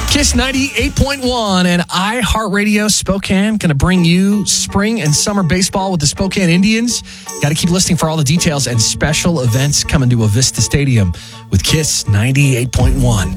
Kiss 98.1 and iHeartRadio Spokane going to bring you spring and summer baseball with the Spokane Indians. Got to keep listening for all the details and special events coming to Avista Stadium with Kiss 98.1.